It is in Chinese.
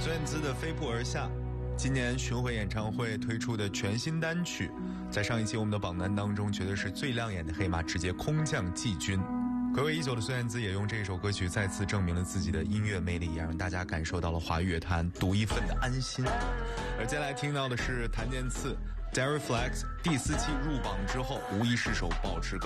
孙燕姿的《飞步而下》，今年巡回演唱会推出的全新单曲，在上一期我们的榜单当中绝对是最亮眼的黑马，直接空降季军。暌违已久的孙燕姿也用这首歌曲再次证明了自己的音乐魅力，也让大家感受到了华语乐坛独一份的安心。而接下来听到的是谭健次 Derry Flags 第4期入榜之后无一失手保持